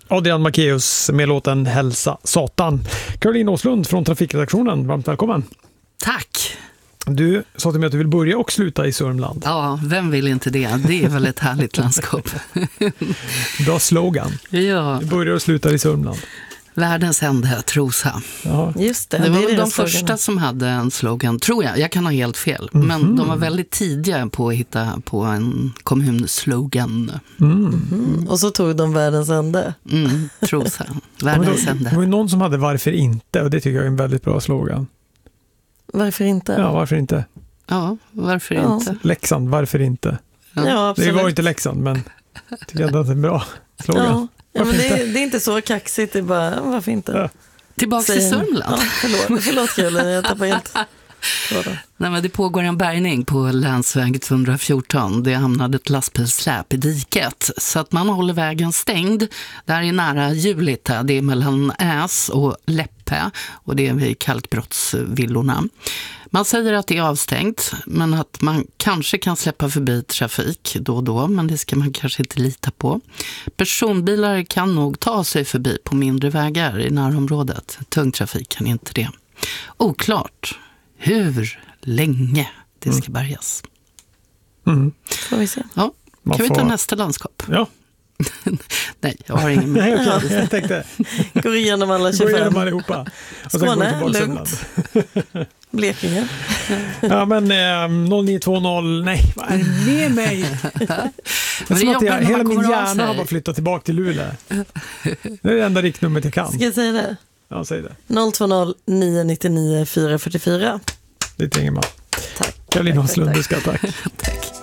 Adrian Macéus med låten Hälsa Satan. Caroline Åslund från Trafikredaktionen, varmt välkommen. Tack. Du sa till mig att du vill börja och sluta i Sörmland. Ja, vem vill inte det? Det är väl ett härligt landskap. Bra slogan. Ja. Du börjar och slutar i Sörmland. Världens ände, Trosa. Ja. Just det. Det var är väl de slogan. första som hade en slogan, tror jag. Jag kan ha helt fel. Men de var väldigt tidiga på att hitta på en kommunslogan. Och så tog de världens ände. Trosa. Världens Det ände. var ju någon som hade varför inte, och det tycker jag är en väldigt bra slogan. Varför inte? Ja, varför inte? Ja, varför Ja. inte? Leksand, varför inte? Ja, Det absolut. var ju inte Leksand, men jag tycker ändå att det är en bra slogan. Ja, men Varför det inte? är inte så kaxigt, det är bara, varför inte? Ja. Tillbaka till Säger- Sörmland. Ja, förlåt Caroline, jag tappar helt tråden. Nej, men det pågår en bärgning på länsväg 214. Det hamnade ett lastbilssläp i diket så att man håller vägen stängd. Där är nära Julita, det är mellan Äs och Läppe och det är vid Kalkbrottsvillorna. Man säger att det är avstängt men att man kanske kan släppa förbi trafik då och då, men det ska man kanske inte lita på. Personbilar kan nog ta sig förbi på mindre vägar i närområdet. Tung trafik kan inte det. Oklart hur länge det ska bärgas. Får vi se. Ja, Man kan vi ta får- nästa landskap? Ja. Nej, jag har ingen mer. Nej, okej, jag tänkte Går igenom alla gå 25. igenom allihopa. Och sen går vi Skåne, tillbaka till lugnt. Sörmland. Blekinge. Ja, men 0920, nej, vad är det med mig? Det är Men som det att jobbar när hela man min kommer av hjärna har sig. bara flyttat tillbaka till Luleå. Det är det enda riktnumret jag kan. Ska jag säga det? Ja, säg det. 020 999 444. Det ringer man. Tack. Caroline Tack, Åslund, tack. du ska tack. Tack.